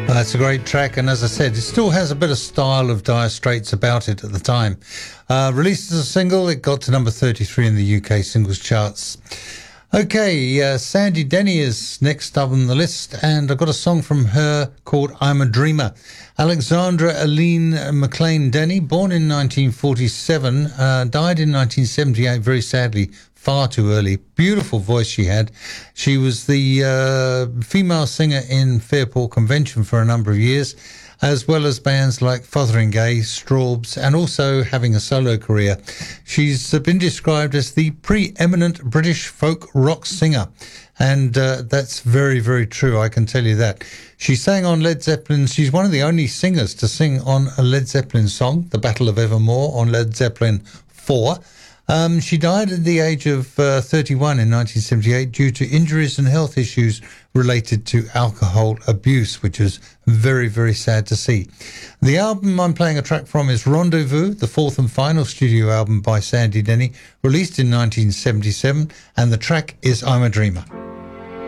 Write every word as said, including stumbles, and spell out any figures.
That's a great track, and as I said, it still has a bit of style of Dire Straits about it at the time. Uh, released as a single, it got to number thirty-three in the U K singles charts. Okay, uh, Sandy Denny is next up on the list, and I've got a song from her called I'm a Dreamer. Alexandra Aline McLean Denny, born in nineteen forty-seven, uh, died in nineteen seventy-eight, very sadly, far too early. Beautiful voice she had. She was the uh, female singer in Fairport Convention for a number of years, as well as bands like Fotheringay, Strawbs, and also having a solo career. She's been described as the preeminent British folk rock singer, and uh, that's very, very true, I can tell you that. She sang on Led Zeppelin. She's one of the only singers to sing on a Led Zeppelin song, The Battle of Evermore, on Led Zeppelin four. Um, she died at the age of uh, thirty-one in nineteen seventy-eight due to injuries and health issues related to alcohol abuse, which is very, very sad to see. The album I'm playing a track from is Rendezvous, the fourth and final studio album by Sandy Denny, released in nineteen seventy-seven, and the track is I'm a Dreamer.